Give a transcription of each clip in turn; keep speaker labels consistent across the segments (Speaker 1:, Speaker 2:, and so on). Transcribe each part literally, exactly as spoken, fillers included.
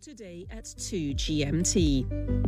Speaker 1: Today at two G M T.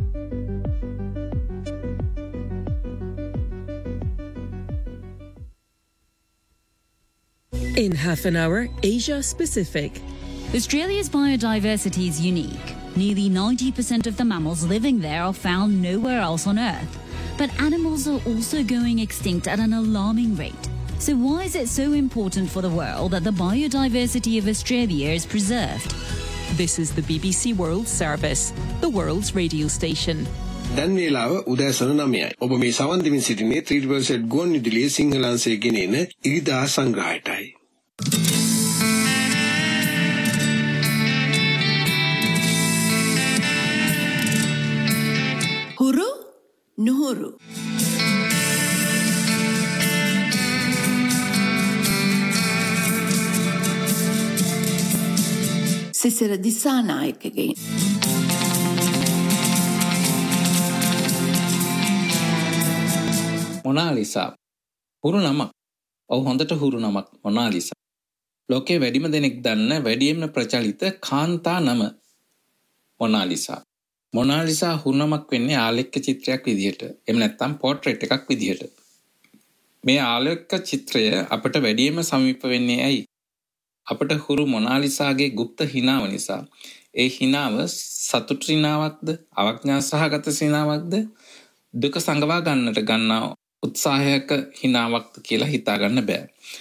Speaker 1: In half an hour, Asia Pacific.
Speaker 2: Australia's biodiversity is unique. Nearly ninety percent of the mammals living there are found nowhere else on Earth. But animals are also going extinct at an alarming rate. So why is it so important for the world that the biodiversity of Australia is preserved?
Speaker 1: This is the B B C World Service, the world's radio station.
Speaker 3: දැන් වේලාව උදෑසන නවයයි. ඔබ මේ සවන් දෙමින් සිටින්නේ three Z Z ගුවන් විදුලියේ සිංහල අංශයේ ගෙනෙන ඉරිදා සංග්‍රහයටයි.
Speaker 4: හුරු නුහුරු සිසිර දිසානායකගේ
Speaker 5: මොනාලිසා හුරු නමක්. ඔව් හොඳට හුරු නමක් මොනාලිසා. ලෝකේ වැඩිම දෙනෙක් දන්න වැඩියෙන්ම ප්‍රචලිත කාන්තා නම මොනාලිසා. මොනාලිසා හුරු නමක් වෙන්නේ ආලෙක්ක චිත්‍රයක් විදිහට. එහෙම නැත්නම් පෝර්ට්‍රේට් එකක් විදිහට. මේ ආලෙක්ක චිත්‍රය අපට වැඩියෙන්ම සමීප වෙන්නේ ඇයි? අපට හුරු මොනාලිසාගේ গুপ্ত හිනාව නිසා. ඒ හිනාව සතුටු හිනාවක්ද, අවඥා සහගත හිනාවක්ද, දුක සංගවා ගන්නට ගන්නා උත්සාහයක හිනාවක්ද කියලා හිතා ගන්න බෑ.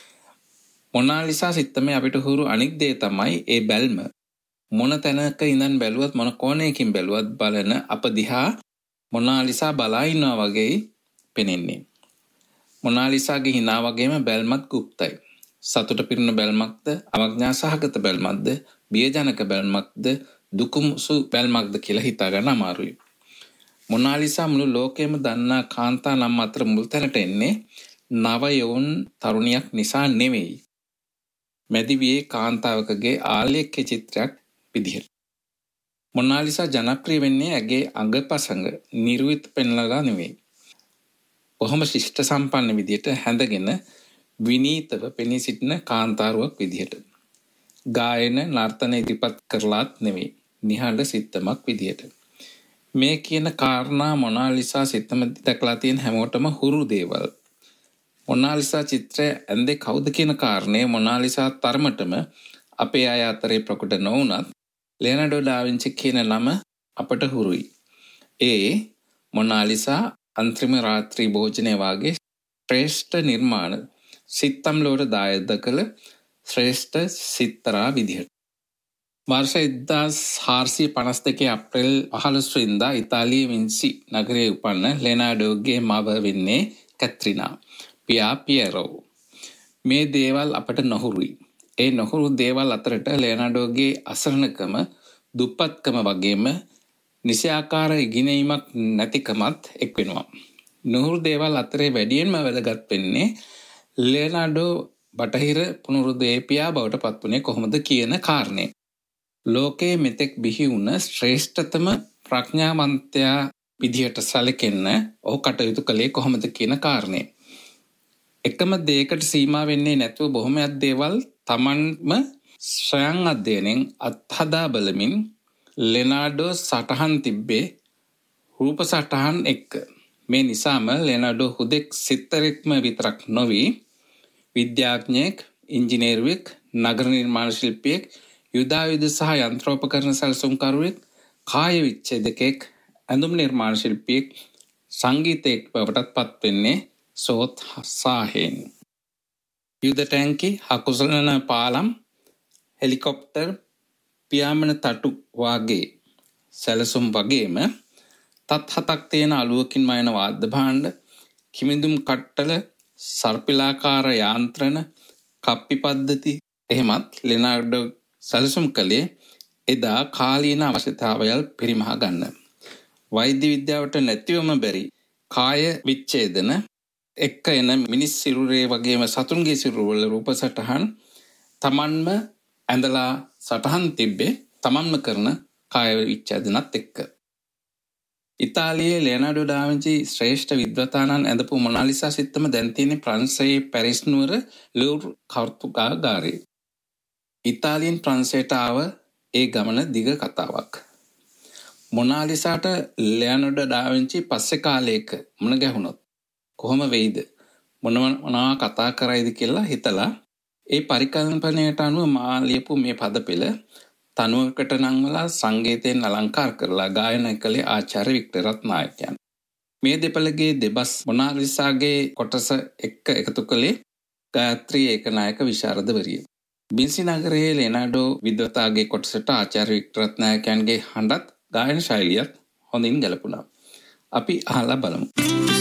Speaker 5: මොනාලිසා සිත්තමේ අපිට හුරු අනික් දේ තමයි ඒ බැල්ම. මොන තැනක ඉඳන් බැලුවත් මොන කෝණයකින් බැලුවත් බලන අප දිහා මොනාලිසා බලා ඉන්නවා වගේ පෙනෙන්නේ. මොනාලිසාගේ හිනා වගේම බැල්මත් গুপ্তයි. සතුට පිරුණ බැල්මක්ද, අවඥා සහගත බැල්මක්ද, බියජනක බැල්මක්ද, දුකුසු බැල්මක්ද කියලා හිතා ගන්න අමාරුයි. මොනාලිසා මුළු ලෝකෙම දන්නා කාන්තා නම් අතර මුල් තැනට එන්නේ නව යොවුන් තරුණියක් නිසා නෙවෙයි. මැදිවියේ කාන්තාවකගේ ආලේඛ්‍ය චිත්‍රයක් විදිහට. මොනාලිසා ජනප්‍රිය වෙන්නේ ඇගේ අඟපසඟ නිර්විත පෙන්ලලා නෙවෙයි. බොහොම ශිෂ්ට සම්පන්න විදිහට හැඳගෙන විනීතව පෙනී සිටින කාන්තාරුවක් විදිහට. ගායන නර්තන ඉදිරිපත් කරලාත් නෙවෙයි. නිහඬ සිත්තමක් විදිහට. මේ කියන කාරණා මොනාලිසා සිත්තම දැකලා තියෙන හැමෝටම හුරු දේවල්. මොනාලිසා චිත්‍රය ඇන්දේ කවුද කියන කාරණේ මොනාලිසා තරමටම අපේ අය අතරේ ප්‍රකට නොවුනත් ලියනාඩෝ ඩා වින්සි කියන නම අපට හුරුයි. ඒ මොනාලිසා අන්තිම රාත්‍රී භෝජනය වාගේ ශ්‍රේෂ්ඨ නිර්මාණ සිත්තම් ලෝට දායද කළ ශ්‍රේෂ්ඨ සිත්තරා විදිහට. වර්ෂ එක්දාස් හාරසිය පනස් දෙකේ අප්‍රේල් පහළොස් වෙනිදා ඉතාලියේ වින්සි නගරයේ උපන්න ලියනාඩෝගේ මව වෙන්නේ කැත්රිනා, පියා පියරෝ. මේ දේවල් අපට නොහුරුයි. ඒ නොහුරු දේවල් අතරට ලියනාඩෝගේ අසරණකම, දුප්පත්කම වගේම නිසියාකාර ඉගෙනීමක් නැතිකමත් එක් වෙනවා. නොහුරු දේවල් අතරේ වැඩියෙන්ම වැදගත් වෙන්නේ ලියනාඩෝ බටහිර පුනරුද්දීපියා බවට පත් වුණේ කොහොමද කියන කාරණේ. ලෝකයේ මෙතෙක් බිහි වුණ ශ්‍රේෂ්ඨතම ප්‍රඥාවන්තයා විදිහට සැලකෙන්න ඔහු කටයුතු කළේ කොහොමද කියන කාරණේ. එකම දෙයකට සීමා වෙන්නේ නැතුව බොහොමයක් දේවල් තමන්ම ස්වයං අධ්‍යයනයෙන් අත්හදා බලමින් ලියනාඩෝ සටහන් තිබ්බේ රූප සටහන් එක්ක. මේ නිසාම ලියනාඩෝ හුදෙක් සිත්තරෙක්ම විතරක් නොවී විද්‍යාඥයෙක්, ඉංජිනේරුවෙක්, නගර නිර්මාණ ශිල්පියෙක්, යුදායුධ සහ යන්ත්‍රෝපකරණ සැලසුම්කරුවෙක්, කාය විච්ඡේදකයෙක්, ඇඳුම් නිර්මාණ ශිල්පියෙක්, සංගීතයෙක් බවටත් පත් වෙන්නේ සෝත් සාහෙන්. යුද ටැංකි, හකුසලන පාලම්, හෙලිකොප්ටර්, පියාඹන තටු වාගේ සැලසුම් වගේම තත් හතක් තියෙන අලුවකින් මයන වාද්‍ය භාණ්ඩ, කිමිඳුම් කට්ටල, සර්පිලාකාර යාන්ත්‍රණ, කප්පි පද්ධති එහෙමත් ලියනාඩෝ සැලසුම් කළේ එදා කාලීන අවශ්‍යතාවයල් පරිමහ ගන්න. වෛද්‍ය විද්‍යාවට නැතිවම බැරි කාය විච්ඡේදන එක්ක එන මිනිස් සිරුරේ වගේම සතුන්ගේ සිරුරවල රූප සටහන් තමන්ම ඇඳලා සටහන් තිබ්බේ තමන්ම කරන කාය විච්ඡේදනත් එක්ක. ඉතාලියේ ලියනාඩෝ ඩා වින්සි ශ්‍රේෂ්ඨ විද්වතානන් ඇඳපු මොනාලිසා සිත්තම දැන් තියෙන්නේ ප්‍රංශයේ පැරිස් නුවර ලූවර් කර්තුගාගාරයේ. ඉතාලියෙන් ප්‍රංශයට ආව ඒ ගමන දිග කතාවක්. මොනාලිසාට ලෙයනඩෝ ඩා වින්චි පස්සේ කාලයක මුණ ගැහුණොත් කොහොම වෙයිද? මොනවා කතා කරයිද කියලා හිතලා ඒ පරිකල්පනයට අනුව මා ලියපු මේ පද පෙළ තනුවකට නංවලා සංගීතයෙන් අලංකාර කරලා ගායනා කළේ ආචාර්ය වික්ටර් රත්නායකයන්. මේ දෙපළගේ දෙබස් මොනාලිසාගේ කොටස එක්ක එකතු කළේ ගායත්‍රී ඒකනායක විශාරදවරිය. බින්සි නගරයේ ලෙනාඩෝ විද්වතාගේ කොටසට ආචාර්ය වික්ටර් රත්නායකයන්ගේ හඬත් ගායන ශෛලියත් හොඳින් ගැලපුණා. අපි අහලා බලමු.